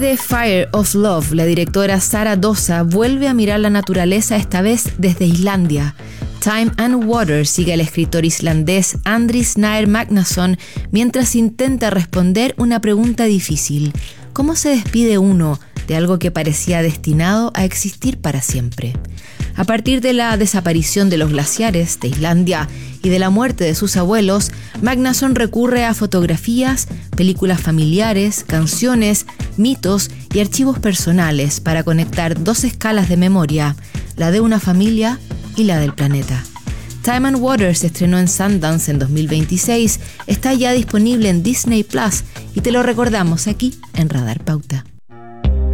De Fire of Love, la directora Sara Dosa vuelve a mirar la naturaleza, esta vez desde Islandia. Time and Water sigue al escritor islandés Andris Nair Magnason mientras intenta responder una pregunta difícil. ¿Cómo se despide uno de algo que parecía destinado a existir para siempre? A partir de la desaparición de los glaciares de Islandia y de la muerte de sus abuelos, Magnason recurre a fotografías, películas familiares, canciones, mitos y archivos personales para conectar dos escalas de memoria, la de una familia y la del planeta. Time and Water se estrenó en Sundance en 2026, está ya disponible en Disney Plus y te lo recordamos aquí en Radar Pauta.